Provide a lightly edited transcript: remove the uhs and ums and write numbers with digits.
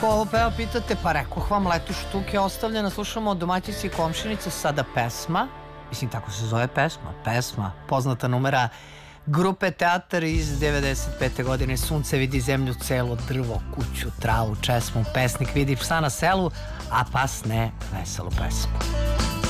Ko ovo peva pitate, pa rekoh vam, Letu štuke ostavljena, slušamo domaćici i komšinice, sada pesma, mislim tako se zove pesma, poznata numera grupe Teatar iz 95. godine, sunce vidi zemlju celo, drvo, kuću, travu, česmu, pesnik vidi psa na selu, a pas ne veselu pesmu.